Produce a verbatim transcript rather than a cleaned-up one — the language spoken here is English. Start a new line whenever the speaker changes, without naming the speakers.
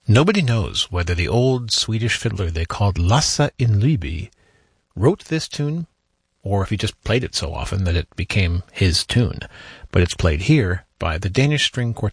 Nobody knows whether the old Swedish fiddler they called Lasse in Lyby wrote this tune, or if he just played it so often that it became his tune. But it's played here by the Danish String Quartet.